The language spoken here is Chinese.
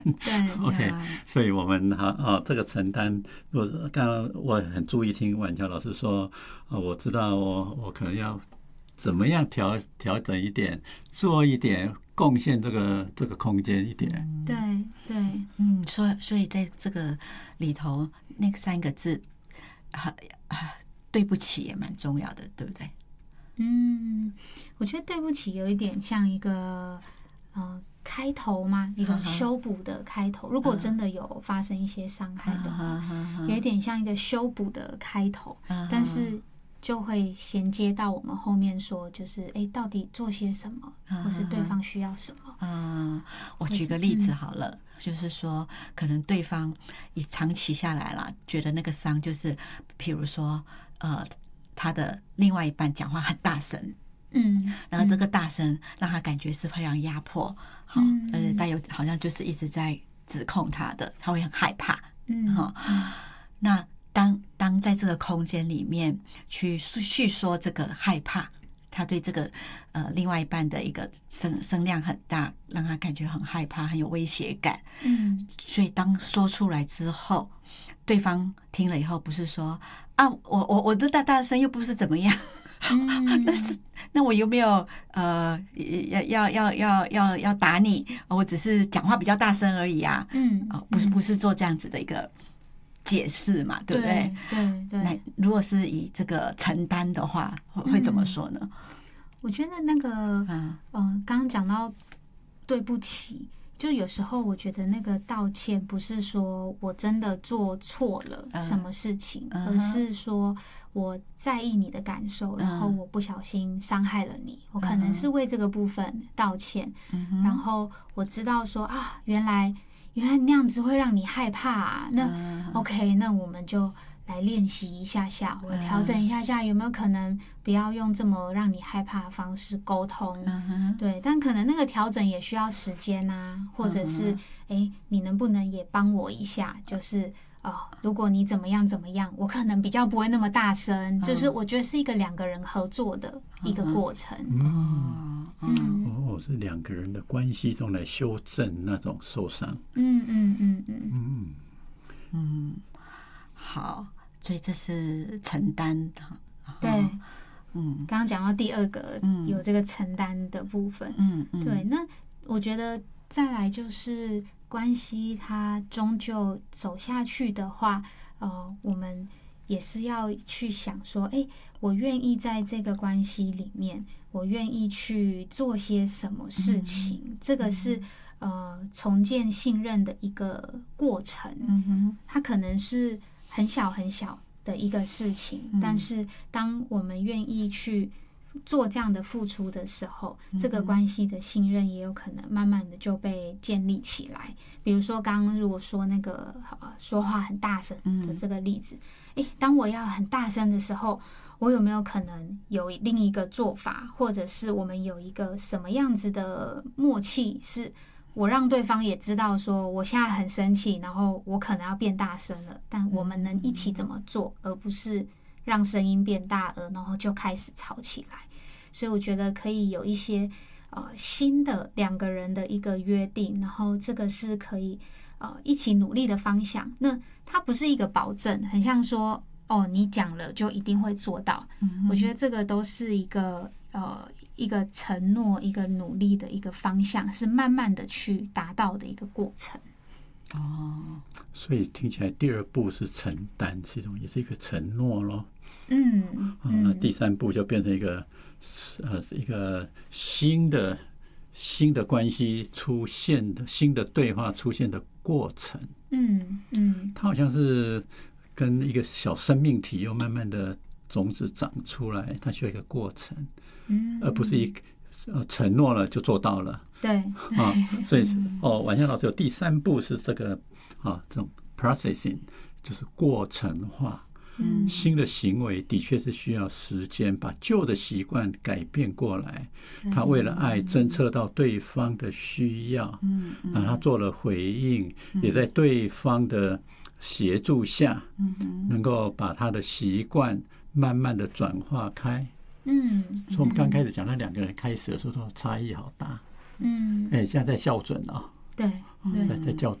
对 OK，所以我们这个承担，刚刚我很注意听婉乔老师说，我知道我可能要怎么样调整一点，做一点贡献这个空间一点。 对对， 所以在这个里头，那3个字，对不起也蛮重要的，对不对？ 我觉得对不起有一点像一个开头嘛，一个修补的开头。如果真的有发生一些伤害的话，有一点像一个修补的开头，但是就会衔接到我们后面说，就是到底做些什么，或是对方需要什么。 我举个例子好了，就是说，可能对方长期下来了，觉得那个伤就是，譬如说，他的另外一半讲话很大声，然后这个大声让他感觉是非常压迫，带有好像就是一直在指控他的，他会很害怕，那当在这个空间里面去叙说这个害怕，他对这个另外一半的一个声量很大，让他感觉很害怕，很有威胁感，所以当说出来之后，对方听了以后不是说啊，我的大声又不是怎么样，那我有没有要打你？我只是讲话比较大声而已啊，不是做这样子的一个解释嘛，对不对？ 对。 那如果是以这个承担的话，会怎么说呢？ 我觉得那个，刚刚讲到对不起，就有时候我觉得那个道歉不是说我真的做错了什么事情，而是说我在意你的感受，然后我不小心伤害了你，我可能是为这个部分道歉，然后我知道说原来那样子会让你害怕啊，那 OK， 那我们就来练习一下下，我调整一下下，有没有可能不要用这么让你害怕的方式沟通？对，但可能那个调整也需要时间啊，或者是你能不能也帮我一下？就是如果你怎么样，我可能比较不会那么大声，就是我觉得是一个2个人合作的一个过程。 是2个人的关系中来修正那种受伤。 好，所以这是承担。 对，刚刚讲到第2个有这个承担的部分。对，那我觉得再来就是关系它终究走下去的话，我们也是要去想说，我愿意在这个关系里面，我愿意去做些什么事情，这个是重建信任的一个过程。它可能是很小很小的一个事情，但是当我们愿意去做这样的付出的时候，这个关系的信任也有可能慢慢的就被建立起来。比如说刚刚如果说那个说话很大声的这个例子，当我要很大声的时候，我有没有可能有另一个做法，或者是我们有一个什么样子的默契，是我让对方也知道说我现在很生气，然后我可能要变大声了，但我们能一起怎么做，而不是让声音变大了，然后就开始吵起来。所以我觉得可以有一些新的2个人的一个约定，然后这个是可以一起努力的方向。那它不是一个保证，很像说你讲了就一定会做到。我觉得这个都是一个承诺，一个努力的一个方向，是慢慢的去达到的一个过程。 所以听起来第2步是承担，也是一个承诺咯。那第3步就变成一个新的关系出现的新的对话出现的过程。它好像是跟一个小生命体又慢慢的种子长出来，它需要一个过程，而不是承诺了就做到了。 对， 所以婉香老师有第3步是这个这种 processing， 就是过程化。新的行为的确是需要时间，把旧的习惯改变过来。他为了爱侦测到对方的需要，他做了回应，也在对方的协助下，能够把他的习惯慢慢的转化开。所以我们刚开始讲那2个人开始的时候都差异好大。现在在校准了。 对， 在叫